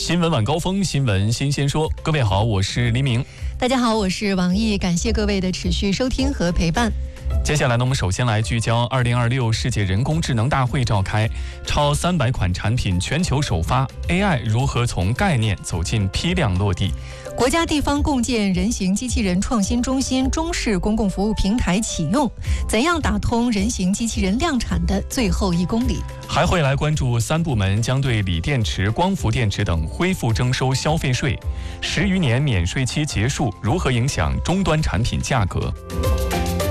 新闻晚高峰，新闻新鲜说。各位好，我是黎明。 大家好，我是王毅，感谢各位的持续收听和陪伴。 接下来呢，我们首先来聚焦2026世界人工智能大会召开，超300款产品全球首发 ，AI 如何从概念走进批量落地？ 国家地方共建人形机器人创新中心中式公共服务平台启用，怎样打通人形机器人量产的最后1公里？ 还会来关注3部门将对锂电池、光伏电池等恢复征收消费税，10余年免税期结束，如何影响终端产品价格？